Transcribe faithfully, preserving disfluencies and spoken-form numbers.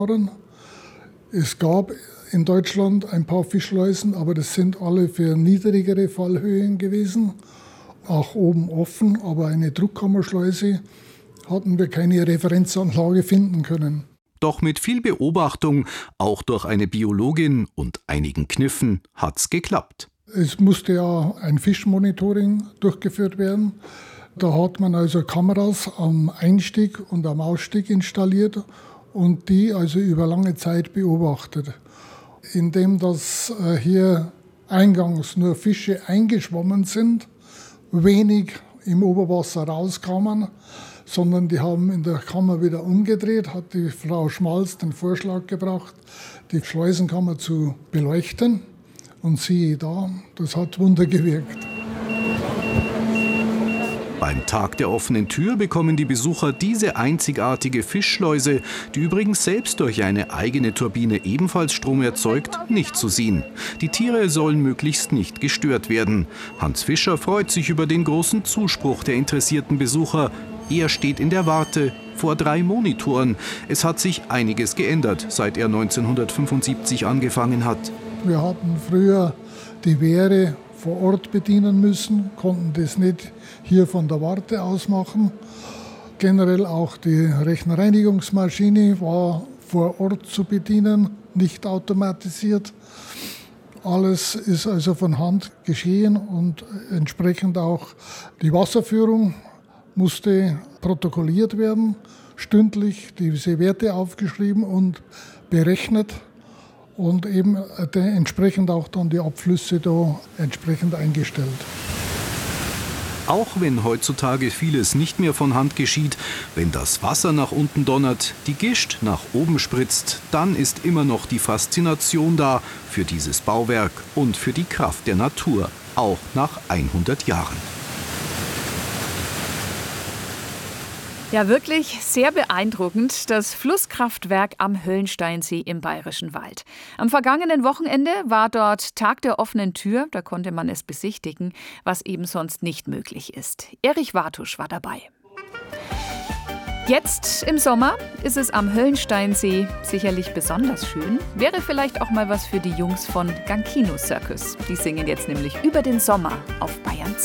Es gab in Deutschland ein paar Fischschleusen, aber das sind alle für niedrigere Fallhöhen gewesen. Auch oben offen, aber eine Druckkammerschleuse hatten wir keine Referenzanlage finden können. Doch mit viel Beobachtung, auch durch eine Biologin und einigen Kniffen, hat's geklappt. Es musste ja ein Fischmonitoring durchgeführt werden. Da hat man also Kameras am Einstieg und am Ausstieg installiert und die also über lange Zeit beobachtet. Indem das hier eingangs nur Fische eingeschwommen sind, wenig im Oberwasser rauskamen, sondern die haben in der Kammer wieder umgedreht, hat die Frau Schmalz den Vorschlag gebracht, die Schleusenkammer zu beleuchten. Und siehe da, das hat Wunder gewirkt. Beim Tag der offenen Tür bekommen die Besucher diese einzigartige Fischschleuse, die übrigens selbst durch eine eigene Turbine ebenfalls Strom erzeugt, nicht zu sehen. Die Tiere sollen möglichst nicht gestört werden. Hans Fischer freut sich über den großen Zuspruch der interessierten Besucher. Er steht in der Warte vor drei Monitoren. Es hat sich einiges geändert, seit er neunzehnhundertfünfundsiebzig angefangen hat. Wir hatten früher die Wehre vor Ort bedienen müssen, konnten das nicht hier von der Warte aus machen. Generell auch die Rechenreinigungsmaschine war vor Ort zu bedienen, nicht automatisiert. Alles ist also von Hand geschehen und entsprechend auch die Wasserführung musste protokolliert werden, stündlich diese Werte aufgeschrieben und berechnet. Und eben entsprechend auch dann die Abflüsse da entsprechend eingestellt. Auch wenn heutzutage vieles nicht mehr von Hand geschieht, wenn das Wasser nach unten donnert, die Gischt nach oben spritzt, dann ist immer noch die Faszination da für dieses Bauwerk und für die Kraft der Natur, auch nach hundert Jahren. Ja, wirklich sehr beeindruckend, das Flusskraftwerk am Höllensteinsee im Bayerischen Wald. Am vergangenen Wochenende war dort Tag der offenen Tür, da konnte man es besichtigen, was eben sonst nicht möglich ist. Erich Wartusch war dabei. Jetzt im Sommer ist es am Höllensteinsee sicherlich besonders schön. Wäre vielleicht auch mal was für die Jungs von Gankino Circus. Die singen jetzt nämlich über den Sommer auf Bayern zwei.